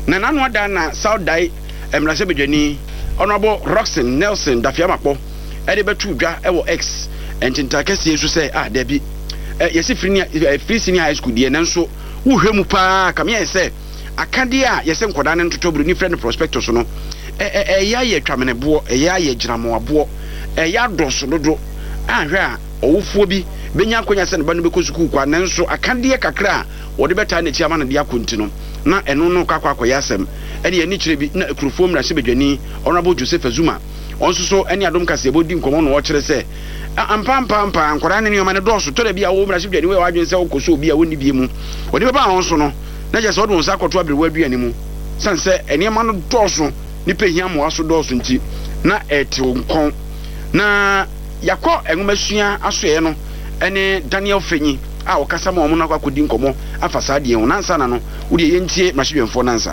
na nanu ada na South Dai emrase bedwani honorable Roxen Nelson Dafiamapo ede betu dwa ewo X entinta kese so say da bi yesi free senior high school die nanso wo hwemu pa kam ye say akade a yesi nkoda ne ntotobru ni friend prospectus no ya ye twamenebo ya ye giramo abo ya doso dodo ahwe a owufuo bi benya akonya se ne ba no be kosuku kwa nanso akade kakra wode beta na chiama na dia kontino na eno no kwakwa yasem ene ye ni kire bi na ekurufom na sebedwani honorable Joseph Azuma onso so ene adom kase bodi nkomo no wo kire se ampampa ankora ne nyoma ne doso to da bia wo mra sebedwani we wadwen se wokoso obi a woni bie mu wode be ba onso no na je se wode onsa akoto abrewa aduane mu sanse ene ma no doso ni pehia mo aso doso nti na ete nkon na yakọ enwomasua asoe no ene Daniel Fenyi a okasa ma omo na kwakodi nkomo afasa de nansa na no wode yentie mashibemfo nansa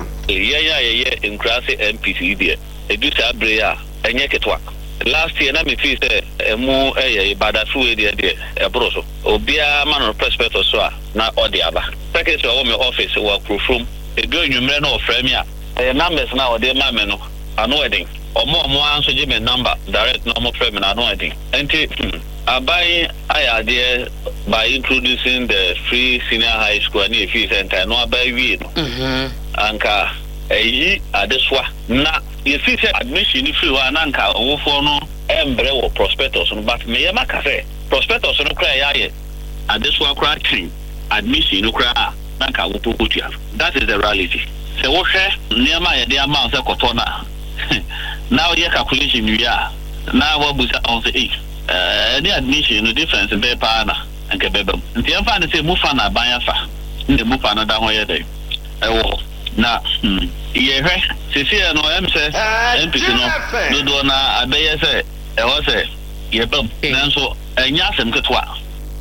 ye enkrase MPC de edusa breya enye ketwa last year na me feel say emu badafu we de ebroso obia man prospectus so na odi aba secretary of my office work from ego nwumre na ofra mi a numbers na odi ma me no ano wedding omo anso je me number direct no mo frame na ano wedding enti abai ayade by introducing the free senior high school and the fee center no abai wi no anka eyi adeswa na ye fee admission free wa na anka owofo no embre wo prospectus no but me yema ka say prospectus no kra ya ye adeswa kra train admission no kra na anka wo pokutia that is the reality se wo hwe niam aye de amount se kotona now ye calculation you ya na wo busa on say the admission no difference be pa na nke bebem nti emfa na say mufa na ban fa ndi mufa na da ho ye dey ewo na ye hwe sisi no em say MPC no do na abeye say ewo say ye bem nanso enya asem ketwa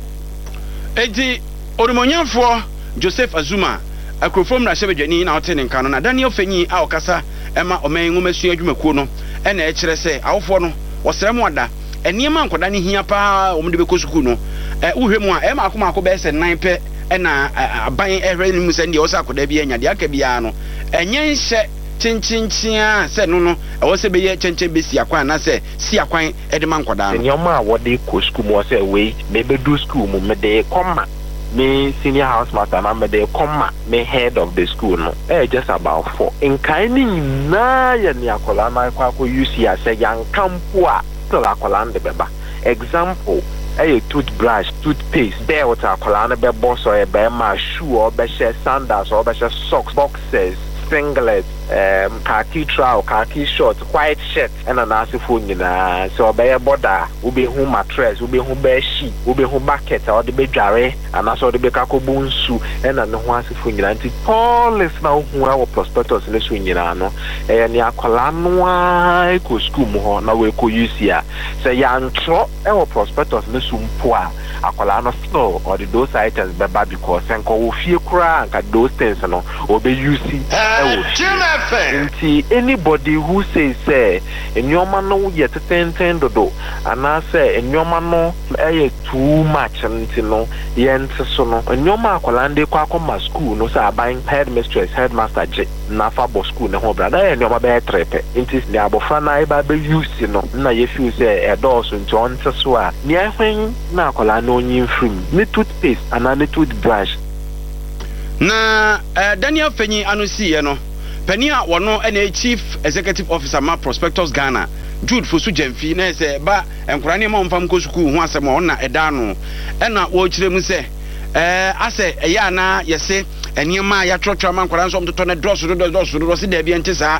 enti orumonyafo Joseph Azuma akrofom na sebedwani na otene nka no na Daniel Fenyi a okasa ema omen ngomasu adwumakuo no ena e kire say awofo no wosrem wada eniema nkoda ne hia pa omde bekosuku no uhwemu a ema akoma be se nan pe na aban ehwe ni musa ndi osa akoda bi anya de aka bia no enye nhye chinchinchia se no wo se be ye chenchen be si akwan na se si akwan e de man nkoda no enioma a wode ko school mo se we me be do school mo me de koma me senior house master na me de koma me head of the school no just about 4 in kind na ya ni akola na kwa use ya se yan kampo a to akola nde beba example a toothbrush toothpaste belt akola na be boss or be ma shoe or be sandals or be socks boxes singlets khaki trousers khaki shorts white shirt and an asifo nyina so be border we be hu mattress we be hu be sheet we be hu bucket or the be dware and so the be kakobu nsu and an hu asifo nyina nti police na hu our prospectus le so nyina no ni akola no a ko school mu ho na we ko use ya say yantro our prospectus le so mpo a akola no store or those items beba because enko wo fie kura anka those things no obe use nti anybody who says say enyoma no ye teten dodo ana say enyoma no too much nti no ye ntiso no enyoma akola nde kwa akoma school no say aban headmistress headmaster je na fa bo school ne ho brada enyoma be trepe nti ne abofra na eba be use no na ye feel say edos nti on tiso a ne ahwen na akola no nyin frim ne toothpaste ana ne toothbrush na Daniel Fenyi anusi ye no penia wono ene chief executive officer ma prospectus Ghana Jude Fosu Jemfi na se ba enkura ne ma mfam ko suku hu asem ona eda no ena wo kire mu se ase eya na yese eniema ya trotro ma nkura nso mtoto ne doso se da bi entisa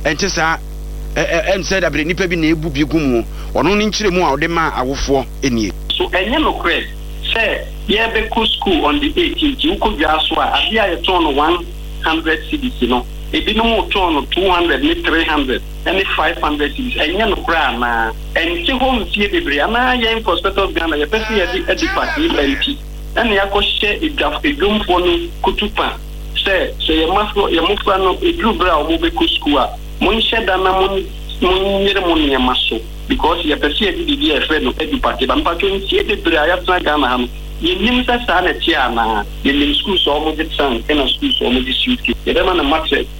em said abre nipa bi na ebu bi gumu wono ni nkire mu a ode ma awofo enie so enye no credit say ye be ko school on the 18th you could just wa abia ye turn 100 cedis no ebi no mo turn 200 ni 300 and 500 cedis enye no kra na enche home tie bebre ana ye prospectus Ghana ye pese ye di party plenty and ya ko share edum for no kutupa say ye mafro no edru bra o mo be ko school a mo share da na mo nyere mo ne maso because ye pese ye di e friend no edu party ba mpa to tie bebre ya tna Ghana ha ye nim sa na tia na ye nim school so mo get san na school so mo di suit ye be man na matter